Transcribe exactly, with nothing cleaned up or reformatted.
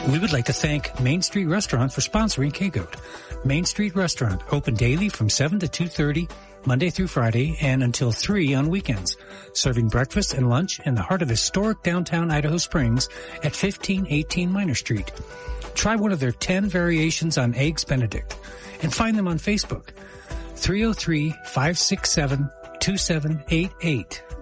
We would like to thank Main Street Restaurant for sponsoring K-Goat. Main Street Restaurant, open daily from seven to two thirty, Monday through Friday, and until three on weekends. Serving breakfast and lunch in the heart of historic downtown Idaho Springs at fifteen eighteen Minor Street. Try one of their ten variations on Eggs Benedict and find them on Facebook. three oh three, five six seven, two seven eight eight.